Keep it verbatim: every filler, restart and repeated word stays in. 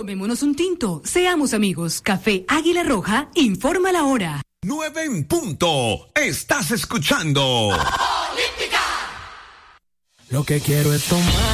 Tomémonos un tinto, seamos amigos. Café Águila Roja, informa la hora. Nueve en punto. Estás escuchando. Lo que quiero es tomar.